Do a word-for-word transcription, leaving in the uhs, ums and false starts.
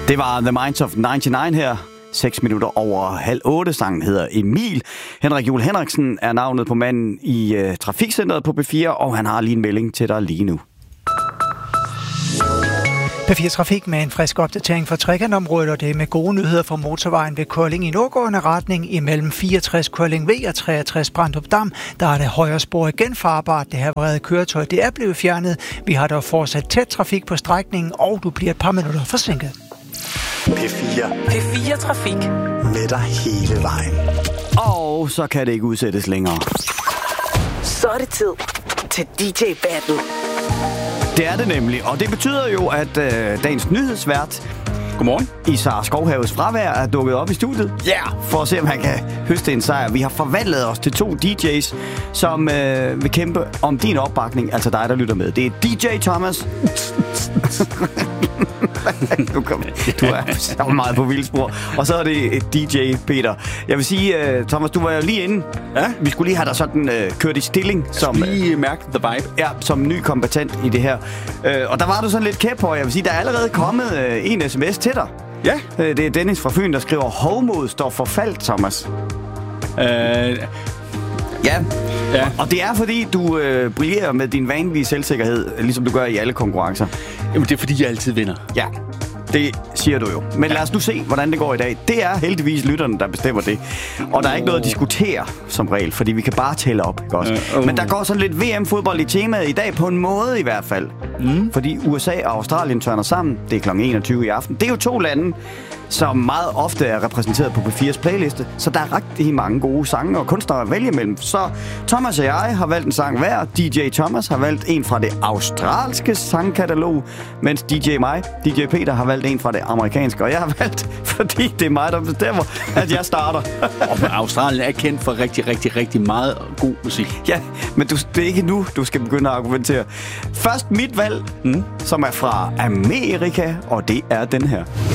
Det var The Minds of nioghalvfems her. seks minutter over halv otte. Sangen hedder Emil. Henrik Juhl Henriksen er navnet på manden i uh, Trafikcenteret på P fire, og han har lige en melding til dig lige nu. P fire Trafik med en frisk opdatering fra trekantområdet, og det er med gode nyheder fra motorvejen ved Kolding i nordgående retning imellem fireogtres Kolding V og treogtres Brandrup Dam. Der er det højre spor igen farbart. Det her vrede køretøj, det er blevet fjernet. Vi har dog fortsat tæt trafik på strækningen, og du bliver et par minutter forsinket. P fire. P fire Trafik. Med dig hele vejen. Og så kan det ikke udsættes længere. Så er det tid til D J Battle. Det er det nemlig, og det betyder jo, at øh, dagens nyhedsvært, godmorgen, Isar Skovhaves fravær, er dukket op i studiet. Ja, yeah, for at se, om han kan høste en sejr. Vi har forvandlet os til to D J's, som øh, vil kæmpe om din opbakning, altså dig, der lytter med. Det er D J Thomas. du, kom, du er så meget på vildspor. Og så er det D J Peter. Jeg vil sige, uh, Thomas, du var jo lige inde. Ja? Vi skulle lige have dig sådan uh, kørt i stilling. Som, lige mærke the vibe. Ja, som ny kompetent i det her. Uh, og der var du sådan lidt kæp på. Jeg vil sige, der er allerede kommet uh, en sms til dig. Ja. Uh, det er Dennis fra Fyn, der skriver, hovmod står for fald, Thomas. Uh, ja. Ja. Og det er fordi, du øh, brillerer med din vanlige selvsikkerhed, ligesom du gør i alle konkurrencer. Jamen, det er fordi, jeg altid vinder. Ja, det siger du jo. Men lad os nu se, hvordan det går i dag. Det er heldigvis lytterne, der bestemmer det. Og der er ikke noget at diskutere som regel, fordi vi kan bare tælle op, ikke også? Uh, uh. Men der går sådan lidt V M-fodbold i temaet i dag, på en måde i hvert fald. Mm. Fordi U S A og Australien tørner sammen. Det er klokken enogtyve i aften. Det er jo to lande, som meget ofte er repræsenteret på P fires playliste. Så der er rigtig mange gode sange og kunstnere at vælge mellem. Så Thomas og jeg har valgt en sang hver. D J Thomas har valgt en fra det australske sangkatalog, mens D J mig, D J Peter, har valgt en fra det amerikanske. Og jeg har valgt, fordi det er mig, der bestemmer, at jeg starter. Og Australien er kendt for rigtig, rigtig, rigtig meget god musik. Ja, men du, det er ikke nu, du skal begynde at argumentere. Først mit valg, mm. som er fra Amerika, og det er den her.